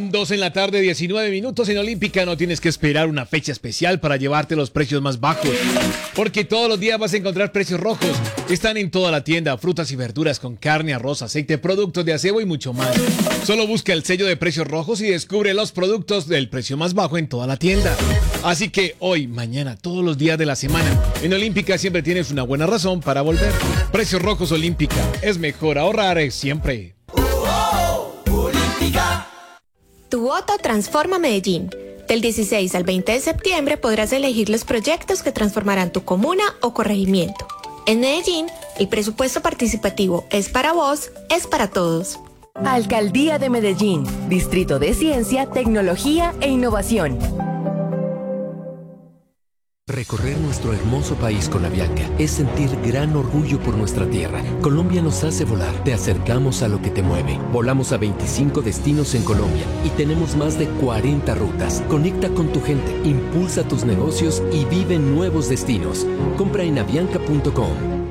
Son 2 en la tarde, 19 minutos. En Olímpica no tienes que esperar una fecha especial para llevarte los precios más bajos, porque todos los días vas a encontrar precios rojos. Están en toda la tienda, frutas y verduras con carne, arroz, aceite, productos de aseo y mucho más. Solo busca el sello de precios rojos y descubre los productos del precio más bajo en toda la tienda. Así que hoy, mañana, todos los días de la semana, en Olímpica siempre tienes una buena razón para volver. Precios rojos Olímpica. Es mejor ahorrar siempre. Olímpica. Tu voto transforma Medellín. Del 16 al 20 de septiembre podrás elegir los proyectos que transformarán tu comuna o corregimiento. En Medellín, el presupuesto participativo es para vos, es para todos. Alcaldía de Medellín, Distrito de Ciencia, Tecnología e Innovación. Recorrer nuestro hermoso país con Avianca es sentir gran orgullo por nuestra tierra. Colombia nos hace volar. Te acercamos a lo que te mueve. Volamos a 25 destinos en Colombia y tenemos más de 40 rutas. Conecta con tu gente, impulsa tus negocios y vive nuevos destinos. Compra en avianca.com.